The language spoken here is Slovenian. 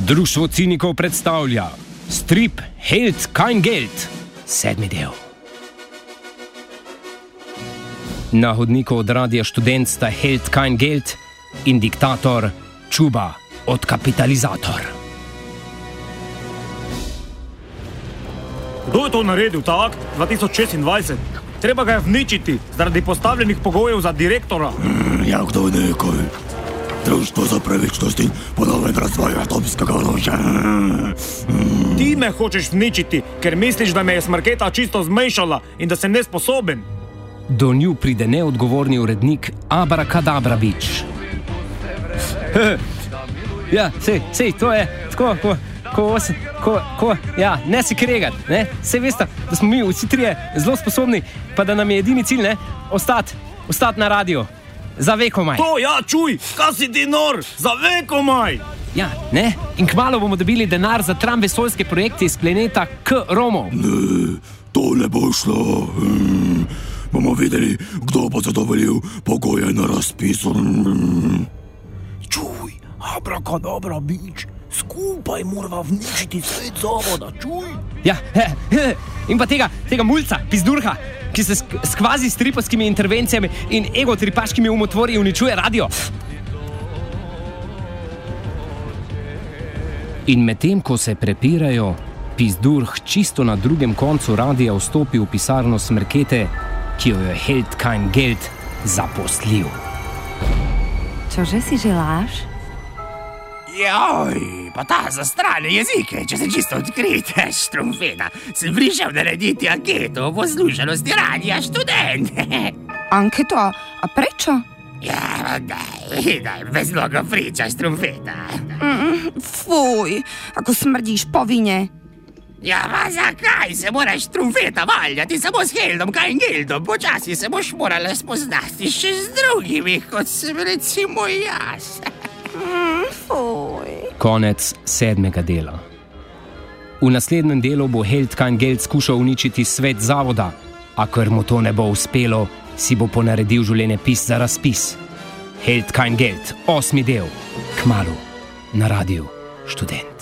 Društvo cinikov predstavlja strip Held kein Geld, 7. del. Na hodniku od Radia Študent sta Held kein Geld in diktator Čuba od Kapitalizator. Kdo je to naredil, ta akt 2026? Treba ga je vničiti zaradi postavljenih pogojev za direktora. Ja, kdo nekaj? Društvo za pravičnost in ponoven razvoj atomskega orožja. Ti me hočeš vničiti, ker misliš, da me je smrketa čisto zmešala in da sem nesposoben. Do nju pride neodgovorni urednik Abracadabrabič. Ja, sej, to je tako, ja, ne se kregati, ne? Sej veste, da smo mi vsi trije zelo sposobni, pa da nam je edini cilj, ne? Ostati na radiju. Za vekomaj. To, ja, čuj, kaj si ti nor? Za vekomaj! Ja, ne? In kmalu bomo dobili denar za vesoljske projekte iz planeta K-Romov. Ne, to ne bo šlo. Bomo videli, kdo bo zadovoljil pogoje na razpisu. Čuj, Abracadabrabič, skupaj morava vničiti svet zavoda, čuj. Ja, in pa tega mulca, pizdurha, ki se s kvazi stripovskimi intervencijami in egotripaškimi umotvori uničuje radio. In medtem, ko se prepirajo, pizdurh čisto na drugem koncu radia vstopi v pisarno smrkete, ki jo je Held kein Geld zaposlil. Čože si želaš? Joj, pa ta za strane jezike, če se čisto odkrite, Štrumfeda. Sem prišel narediti anketo o poslušanosti Radia Študent. Anketo? A prečo? Ja, daj, bez mnogo priča, Štrumfeda. Fuj, ako smrdiš po vine. Ja, pa zakaj se moraš, Štrumfeda, valjati samo s Heldom kein Geldom? Počasi se boš morala spoznati še z drugimi, kot sem recimo jaz. Fuj. Konec 7. dela. V naslednjem delu bo Held kein Geld skušal uničiti svet zavoda, a ker mu to ne bo uspelo, si bo ponaredil življenjepis za razpis. Held kein Geld, 8. del, kmalu na Radiu Študent.